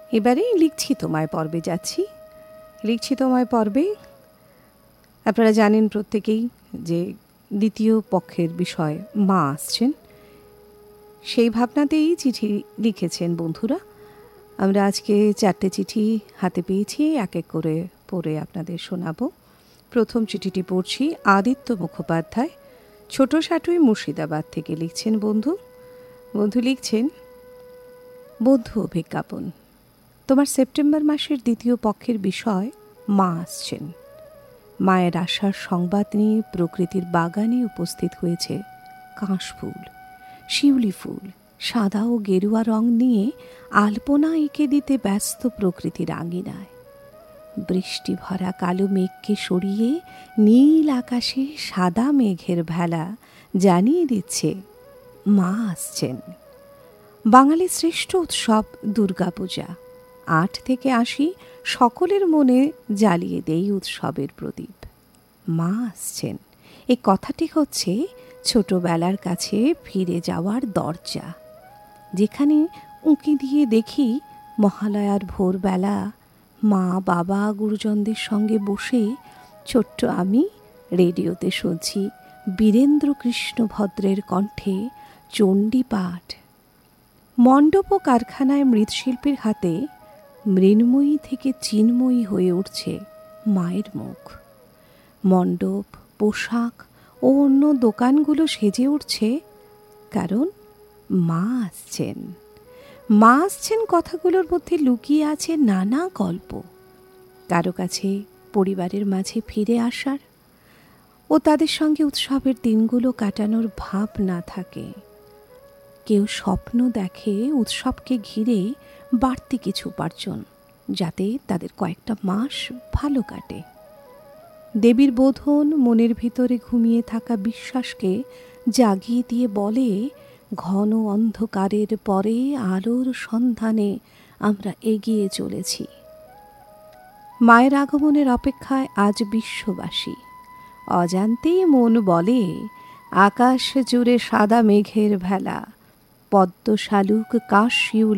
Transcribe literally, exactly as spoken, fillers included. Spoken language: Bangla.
এবারে লিখছি তোমায় পর্বে যাচ্ছি। লিখছি তোমায় পর্বে আপনারা জানেন প্রত্যেকেই যে দ্বিতীয় পক্ষের বিষয় মা আসছেন, সেই ভাবনাতেই চিঠি লিখেছেন বন্ধুরা। আমরা আজকে চারটে চিঠি হাতে পেয়েছি, এক এক করে পড়ে আপনাদের শোনাবো। প্রথম চিঠিটি পড়ছি। আদিত্য মুখোপাধ্যায় ছোট সাটুই মুর্শিদাবাদ থেকে লিখছেন বন্ধু। বন্ধু লিখছেন, বন্ধু অভিজ্ঞাপন, তোমার সেপ্টেম্বর মাসের দ্বিতীয় পক্ষের বিষয় মা আসছেন। মায়ের আসার সংবাদ নিয়ে প্রকৃতির বাগানে উপস্থিত হয়েছে কাশফুল, শিউলি ফুল, সাদা ও গেরুয়া রং নিয়ে আলপনা এঁকে দিতে ব্যস্ত প্রকৃতির আঙিনায়। বৃষ্টি ভরা কালো মেঘকে সরিয়ে নীল আকাশে সাদা মেঘের ভেলা জানিয়ে দিচ্ছে মা আসছেন। বাঙালির শ্রেষ্ঠ উৎসব দুর্গাপূজা। আট থেকে আশি সকলের মনে জ্বালিয়ে দেই উৎসবের প্রদীপ। মা আসছেন, এই কথাটি হচ্ছে ছোটবেলার কাছে ফিরে যাওয়ার দরজা, যেখানে উঁকি দিয়ে দেখি মহালয়ার ভোরবেলা মা বাবা গুরুজনদের সঙ্গে বসে ছোট্ট আমি রেডিওতে শুনছি বীরেন্দ্র কৃষ্ণ ভদ্রের কণ্ঠে চণ্ডীপাঠ। মণ্ডপ ও কারখানায় মৃৎশিল্পীর হাতে মৃন্ময়ী থেকে চিন্ময়ী হয়ে উঠছে মায়ের মুখ। মণ্ডপ, পোশাক ও অন্য দোকানগুলো সেজে উঠছে, কারণ মা আসছেন। মা আসছেন কথাগুলোর মধ্যে লুকিয়ে আছে নানা গল্প। কারো কাছে পরিবারের মাঝে ফিরে আসার ও তাদের সঙ্গে উৎসবের দিনগুলো কাটানোর ভাব না থাকে। কেউ স্বপ্ন দেখে উৎসবকে ঘিরে বাড়তি কিছু উপার্জন, যাতে তাদের কয়েকটা মাস ভালো কাটে। দেবীর বোধন মনের ভিতরে ঘুমিয়ে থাকা বিশ্বাসকে জাগিয়ে দিয়ে বলে, ঘন অন্ধকারের পরে আলোর সন্ধানে আমরা এগিয়ে চলেছি। মায়ের আগমনের অপেক্ষায় আজ বিশ্ববাসী। অজান্তেই মন বলে, আকাশ জুড়ে সাদা মেঘের ভেলা, পদ্ম শালুক কাশ শিউলি